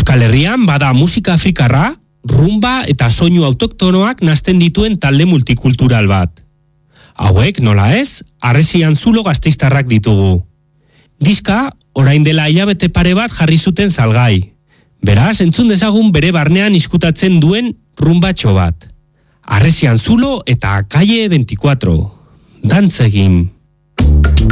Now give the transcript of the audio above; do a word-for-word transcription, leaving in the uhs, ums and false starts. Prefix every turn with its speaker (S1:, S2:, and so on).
S1: Euskal Herrian bada musika afrikarra, rumba eta soinu autoktonoak nazten dituen talde multikultural bat. Hauek, nola ez, Harresian Zulo gasteiztarrak ditugu. Diska, orain dela hilabete pare bat jarri zuten salgai. Beraz, entzun dezagun bere barnean izkutatzen duen rumbatxo bat. Harresian Zulo eta Calle veinticuatro. Dantza egin.